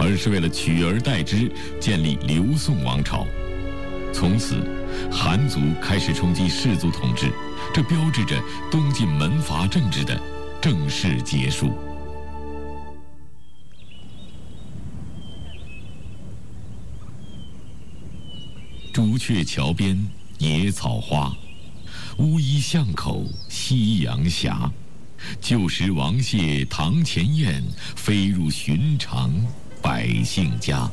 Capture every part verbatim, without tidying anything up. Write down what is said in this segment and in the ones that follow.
而是为了取而代之，建立刘宋王朝。从此，韩族开始冲击氏族统治，这标志着东晋门阀政治的正式结束。朱雀桥边野草花，乌衣巷口夕阳斜。旧时王谢堂前燕，飞入寻常百姓家。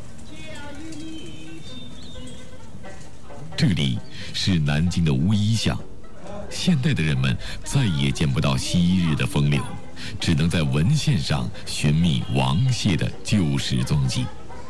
这里是南京的乌衣巷，现代的人们再也见不到昔日的风流，只能在文献上寻觅王谢的旧时踪迹。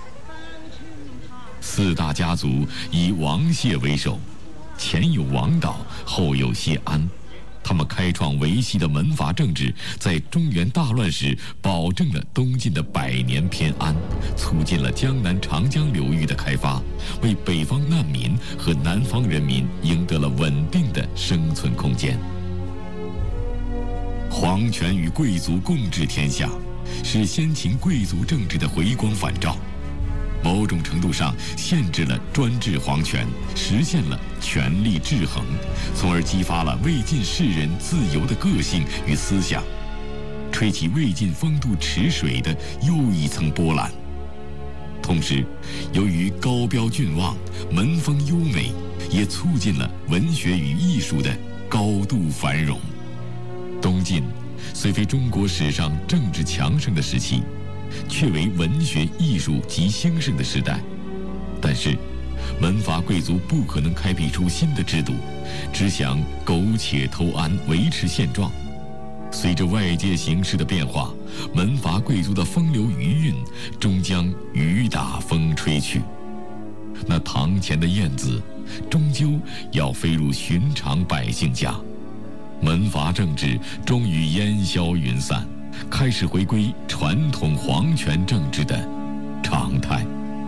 四大家族以王谢为首，前有王导，后有谢安。他们开创维系的门阀政治，在中原大乱时保证了东晋的百年偏安，促进了江南长江流域的开发，为北方难民和南方人民赢得了稳定的生存空间。皇权与贵族共治天下，是先秦贵族政治的回光返照，某种程度上限制了专制皇权，实现了权力制衡，从而激发了魏晋士人自由的个性与思想，吹起魏晋风度池水的又一层波澜。同时，由于高标峻望、门风优美，也促进了文学与艺术的高度繁荣。东晋虽非中国史上政治强盛的时期，却为文学艺术极兴盛的时代，但是门阀贵族不可能开辟出新的制度，只想苟且偷安，维持现状。随着外界形势的变化，门阀贵族的风流余韵终将雨打风吹去。那堂前的燕子，终究要飞入寻常百姓家。门阀政治终于烟消云散，开始回归传统皇权政治的常态。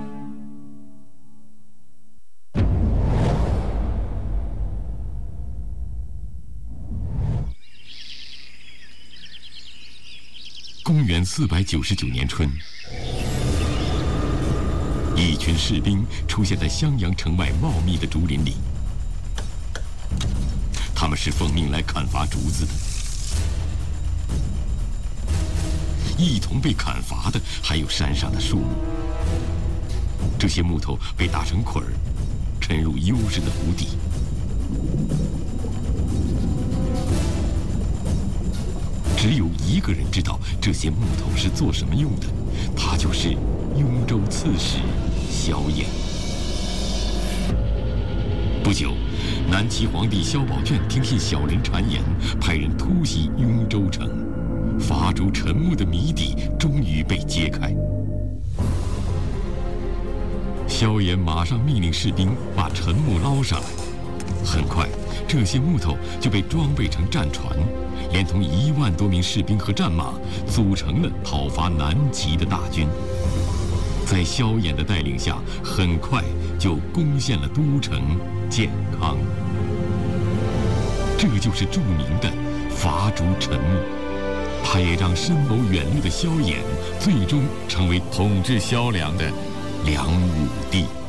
公元四百九十九年春，一群士兵出现在襄阳城外茂密的竹林里，他们是奉命来砍伐竹子的。一同被砍伐的还有山上的树木，这些木头被打成捆儿，沉入幽深的湖底。只有一个人知道这些木头是做什么用的，他就是雍州刺史萧衍。不久，南齐皇帝萧宝卷听信小人谗言，派人突袭雍州城。伐竹沉木的谜底终于被揭开。萧衍马上命令士兵把沉木捞上来。很快，这些木头就被装备成战船，连同一万多名士兵和战马，组成了讨伐南齐的大军。在萧衍的带领下，很快就攻陷了都城建康。这就是著名的伐竹沉木。他也让深谋远虑的萧衍最终成为统治萧梁的梁武帝。